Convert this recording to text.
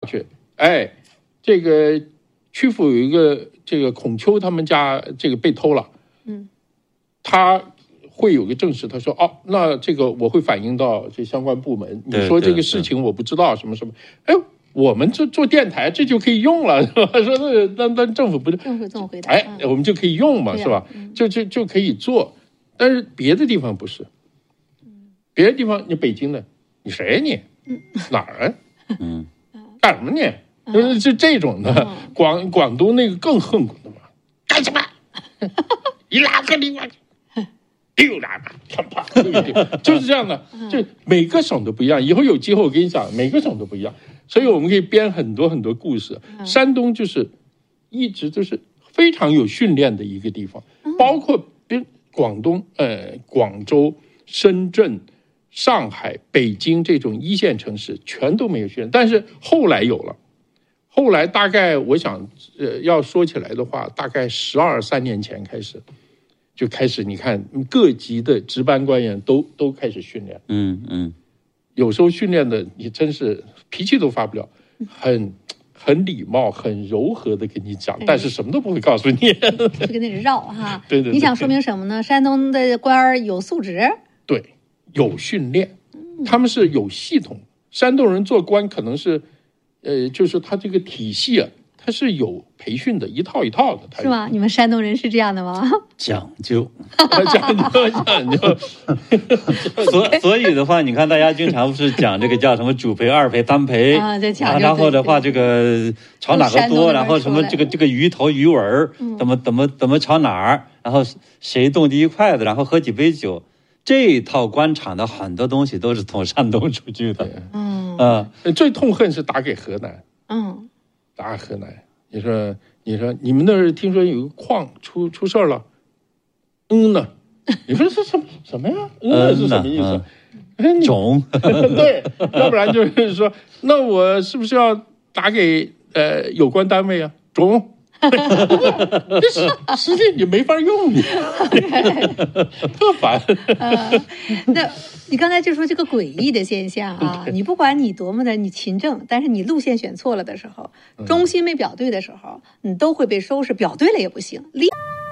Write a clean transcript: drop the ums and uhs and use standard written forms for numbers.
去，哎，这个曲阜有一个这个孔丘他们家这个被偷了，他会有个证实，他说那这个我会反映到这相关部门，你说这个事情我不知道什么什么，哎，我们这做电台这就可以用了，是吧？说那政府不是政府这么回答， 哎，我们就可以用嘛，是吧？就可以做，但是别的地方不是，别的地方你北京的，你谁你哪儿啊？干什么你？就这种的，广东那个更恨广东话，干什么？你哪个地方？丢哪个？就是这样的，就每个省都不一样。以后有机会我跟你讲，每个省都不一样，所以我们可以编很多很多故事。山东就是一直都是非常有训练的一个地方，包括广东、广州、深圳、上海、北京这种一线城市全都没有训练，但是后来有了。后来大概我想，要说起来的话，大概12、13年前开始，就开始你看各级的值班官员都开始训练。有时候训练的你真是脾气都发不了，很礼貌、很柔和的跟你讲，但是什么都不会告诉你， 就跟那里绕哈。 对。 你想说明什么呢？山东的官儿有素质， 对，有训练，他们是有系统。山东人做官可能是。就是他这个体系啊，他是有培训的，一套一套的。 是吗？你们山东人是这样的吗？ 讲究。 讲究。 所以的话，你看大家经常不是讲这个叫什么主培、二培、三培啊， 然后的话这个炒哪个多，然后什么这个鱼头鱼尾怎么炒哪儿，然后谁动第一筷子，然后喝几杯酒。这一套官场的很多东西都是从山东出去的。 最痛恨是打给河南。打河南，你说你们那儿听说有个矿出事了？呢？你说是什么呀？是什么意思？ 种。 对，要不然就是说，那我是不是要打给有关单位啊？种。实际你没法用你，特烦。 那你刚才就说这个诡异的现象啊，你不管你多么的你勤政，但是你路线选错了的时候，中心没表对的时候，你都会被收拾。表对了也不行。